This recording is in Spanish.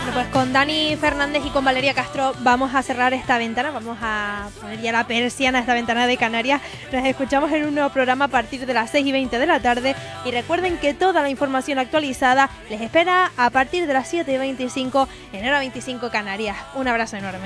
Bueno, pues con Dani Fernández y con Valeria Castro vamos a cerrar esta ventana, vamos a poner ya la persiana a esta ventana de Canarias. Nos escuchamos en un nuevo programa a partir de las 6:20 de la tarde y recuerden que toda la información actualizada les espera a partir de las 7:25 en Hora 25 Canarias. Un abrazo enorme.